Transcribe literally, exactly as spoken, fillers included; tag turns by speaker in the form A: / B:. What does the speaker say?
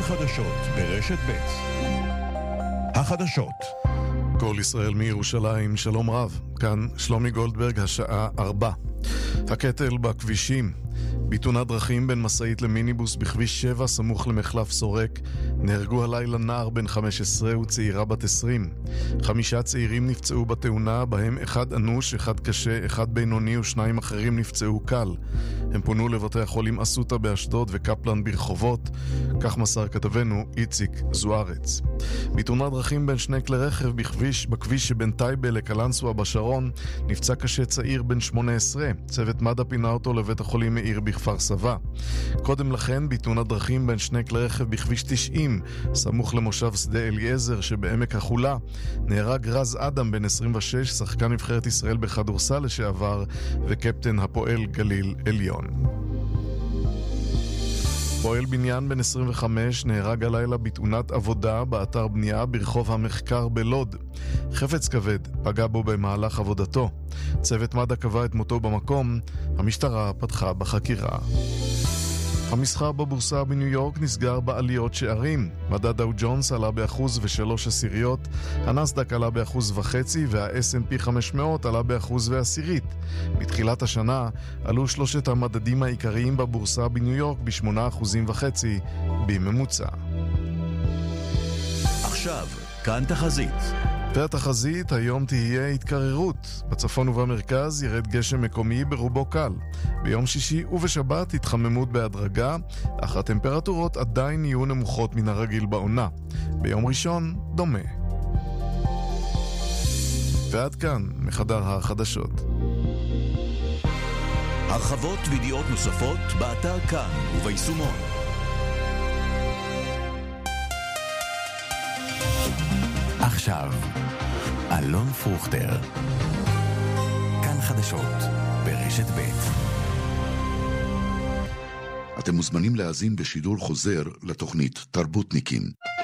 A: חדשות ברשת ב'. החדשות. כל ישראל מירושלים, שלום רב. כאן שלומי גולדברג, השעה ארבע. הקטל בכבישים. בתאונת דרכים בין מסעית למיניבוס בכביש שבע סמוך למחלף סורק נהרגו הלילה נער בן חמש עשרה וצעירה בת עשרים. חמישה צעירים נפצעו בתאונה, בהם אחד אנוש, אחד קשה, אחד בינוני ושניים אחרים נפצעו קל. הם פונו לבתי החולים אסותא באשדוד וקפלן ברחובות, כך מסר כתבנו איציק זוארץ. בתאונת דרכים בין שני כלי רכב בכביש, בכביש שבין טייבה לקלנסווה בשרון נפצע קשה צעיר בן שמונה עשרה. צוות מד"א פינה אותו לבית החולים מאיר בכפר סבא. קודם לכן, בתאונת דרכים בין שני כלי רכב בכביש תשעים, סמוך למושב שדה אליעזר שבעמק החולה, נהרג רז אדם בן עשרים ושש, שחקן נבחרת ישראל בכדורסל לשעבר וקפטן הפועל גליל עליון. פועל בניין בן עשרים וחמש נהרג הלילה בתאונת עבודה באתר בנייה ברחוב המחקר בלוד. חפץ כבד פגע בו במהלך עבודתו. צוות מד"א קבע את מותו במקום. המשטרה פתחה בחקירה. המסחר בבורסה בניו יורק נסגר בעליות שערים. מדד דאו ג'ונס עלה באחוז ושלוש עשיריות, הנסדק עלה באחוז וחצי וה-אס אנד פי חמש מאות עלה באחוז ועשירית. בתחילת השנה עלו שלושת המדדים העיקריים בבורסה בניו יורק בשמונה אחוזים וחצי בממוצע.
B: עכשיו, כאן תחזית.
A: והתחזית, היום תהיה התקררות. בצפון ובמרכז ירד גשם מקומי ברובו קל. ביום שישי ובשבת התחממות בהדרגה, אך הטמפרטורות עדיין יהיו נמוכות מן הרגיל בעונה. ביום ראשון דומה. ועד כאן מחדר החדשות.
B: הרחבות וידיעות נוספות באתר כאן וביישומון. עכשיו, אלון פרוכטר. כאן חדשות, ברשת ב'.
C: אתם מוזמנים להאזין בשידור חוזר לתוכנית תרבותניקים.